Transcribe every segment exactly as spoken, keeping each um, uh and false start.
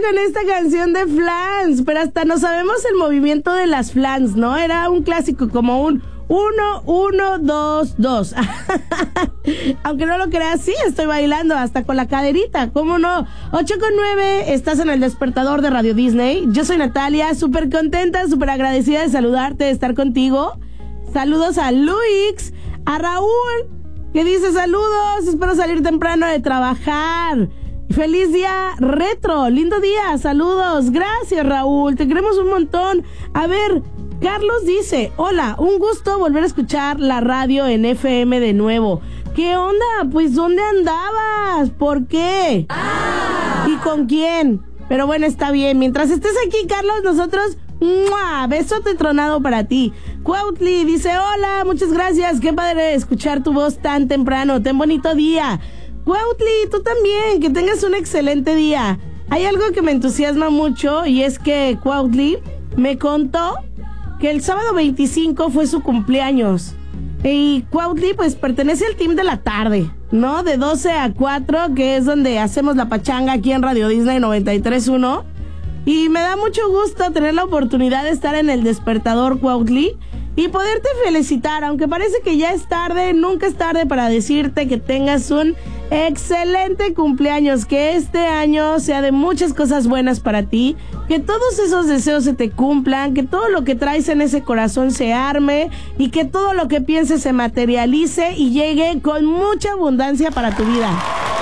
con esta canción de Flans, pero hasta no sabemos el movimiento de las Flans, ¿no? Era un clásico como un uno, uno, dos, dos. Aunque no lo creas, sí, estoy bailando hasta con la caderita, ¿cómo no? ocho con nueve, estás en el despertador de Radio Disney. Yo soy Natalia, súper contenta, súper agradecida de saludarte, de estar contigo. Saludos a Luis, a Raúl, que dice saludos, espero salir temprano de trabajar. Feliz día retro, lindo día, saludos, gracias Raúl, te queremos un montón. A ver, Carlos dice, hola, un gusto volver a escuchar la radio en F M de nuevo. ¿Qué onda? Pues ¿dónde andabas? ¿Por qué? Ah. ¿Y con quién? Pero bueno, está bien, mientras estés aquí Carlos, nosotros, ¡mua! Besote tronado para ti. Cuautli dice, hola, muchas gracias, qué padre escuchar tu voz tan temprano, ten bonito día. Cuautli, tú también, que tengas un excelente día. Hay algo que me entusiasma mucho y es que Cuautli me contó que el sábado veinticinco fue su cumpleaños. Y Cuautli pues pertenece al team de la tarde, ¿no? De doce a cuatro, que es donde hacemos la pachanga aquí en Radio Disney noventa y tres punto uno. Y me da mucho gusto tener la oportunidad de estar en el despertador, Cuautli, y poderte felicitar. Aunque parece que ya es tarde, nunca es tarde para decirte que tengas un excelente cumpleaños, que este año sea de muchas cosas buenas para ti, que todos esos deseos se te cumplan, que todo lo que traes en ese corazón se arme y que todo lo que pienses se materialice y llegue con mucha abundancia para tu vida.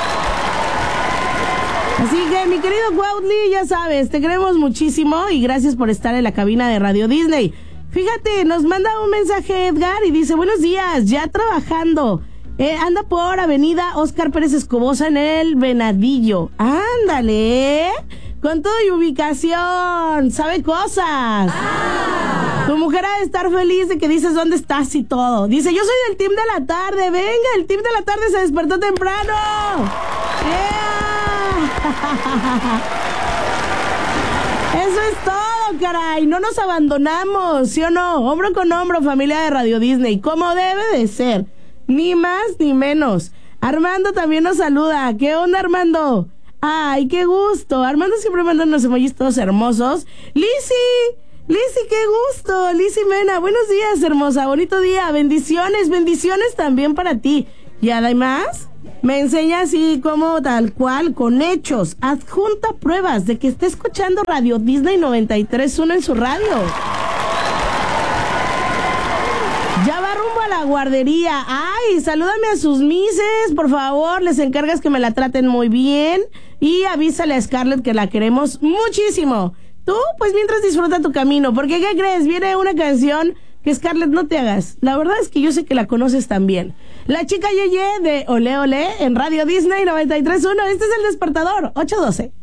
Así que, mi querido Cuautli, ya sabes, te queremos muchísimo y gracias por estar en la cabina de Radio Disney. Fíjate, nos manda un mensaje Edgar y dice, buenos días, ya trabajando. Eh, anda por Avenida Óscar Pérez Escobosa en el Venadillo. Ándale, ¿eh? Con todo y ubicación, sabe cosas. Ah. Tu mujer ha de estar feliz de que dices dónde estás y todo. Dice, yo soy del team de la tarde, venga, el team de la tarde se despertó temprano. Eso es todo, caray, no nos abandonamos, ¿sí o no? Hombro con hombro, familia de Radio Disney, como debe de ser. Ni más ni menos. Armando también nos saluda. ¿Qué onda, Armando? Ay, qué gusto. Armando siempre manda unos emojis todos hermosos. Lizzy, Lizzy, qué gusto. Lizzy Mena, buenos días, hermosa. Bonito día. Bendiciones, bendiciones también para ti. Y además, me enseña así como tal cual, con hechos. Adjunta pruebas de que está escuchando Radio Disney noventa y tres punto uno en su radio. Ya va rumbo a la guardería. Ay, salúdame a sus mises, por favor. Les encargas que me la traten muy bien. Y avísale a Scarlett que la queremos muchísimo. Tú, pues mientras disfruta tu camino. Porque, ¿qué crees? Viene una canción que Scarlett no te hagas. La verdad es que yo sé que la conoces también. La chica Yeye de Ole Ole en Radio Disney noventa y tres punto uno. Este es el despertador, ocho doce.